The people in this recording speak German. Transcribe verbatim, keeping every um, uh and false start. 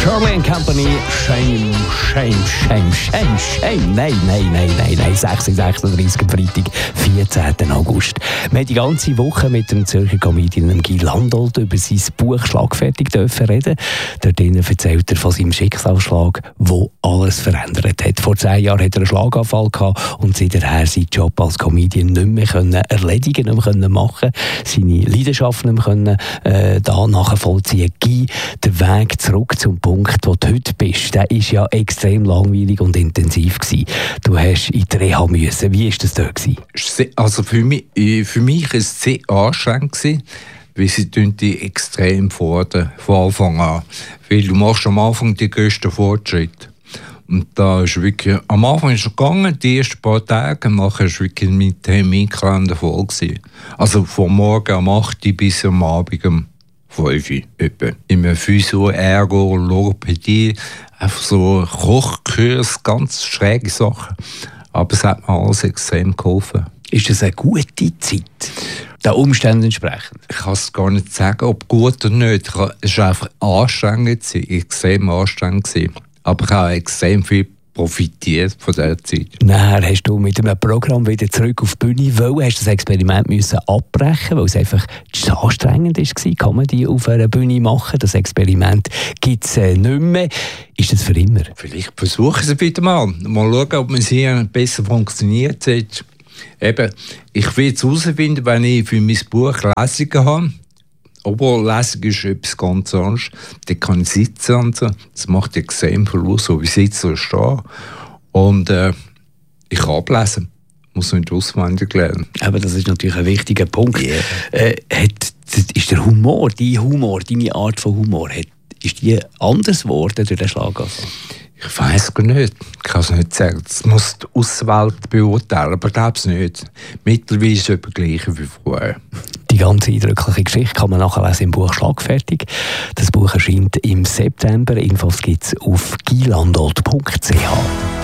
Shirley and Company, Shame, Shame, Shame, Shame, Shame. Nein, nein, nein, nein, nein. sechzehn Uhr sechsunddreißig am Freitag, vierzehnten August. Wir haben die ganze Woche mit dem Zürcher Comedian Guy Landolt über sein Buch «Schlagfertig» dürfen reden. Dort erzählt er von seinem Schicksalsschlag, der alles verändert hat. Vor zehn Jahren hatte er einen Schlaganfall gehabt und seither seinen Job als Comedian nicht mehr können erledigen, nicht mehr können machen, seine Leidenschaft nicht mehr können, äh, da nachvollziehen. Guy, der Weg zurück zum Punkt, wo du heute bist, der war ja extrem langweilig und intensiv gewesen. Du hast in die Reha müssen. Wie war das dort gewesen? Also für mich, für mich war es sehr anstrengend, weil sie die extrem fordern, von Anfang an. Weil du machst am Anfang die grössten Fortschritte. Und da ist wirklich, am Anfang ist es gegangen, die ersten paar Tage, nachher war wirklich mein Terminkalender voll gewesen. Also von morgen um acht Uhr bis am Abend um fünf Uhr etwa. Immer Physio, Ergo, Logopädie, einfach so Kochkurs, ganz schräge Sachen. Aber es hat mir alles extrem geholfen. Ist das eine gute Zeit, den Umständen entsprechend? Ich kann es gar nicht sagen, ob gut oder nicht. Es war einfach anstrengend, extrem anstrengend. Aber ich habe extrem viel profitiert von dieser Zeit. Dann hast du mit einem Programm wieder zurück auf die Bühne wollen, hast das Experiment müssen abbrechen, weil es einfach zu anstrengend war. Kann man die auf einer Bühne machen? Das Experiment gibt es äh, nicht mehr. Ist das für immer? Vielleicht versuche ich es wieder mal. Mal schauen, ob es hier besser funktioniert hat. Eben, ich will es herausfinden, wenn ich für mein Buch Lesungen habe. Obwohl Lesung ist etwas ganz anderes. Da kann ich sitzen und so. Das macht extrem viel aus, so wie sitzen oder stehen. Und äh, ich kann ablesen. Ich muss nicht auswendig lernen. Aber das ist natürlich ein wichtiger Punkt. Yeah. Äh, hat, ist der Humor, dein Humor, deine Art von Humor, hat, ist die anders geworden durch den Schlaganfall? Ich weiss gar nicht. Ich kann es nicht sagen. Das muss die Außenwelt beurteilen, aber ich glaube es nicht. Mittlerweile ist es etwas Gleiches wie vorher. Die ganze eindrückliche Geschichte kann man nachlesen im Buch «Schlagfertig». Das Buch erscheint im September. Infos gibt es auf guy landolt punkt c h.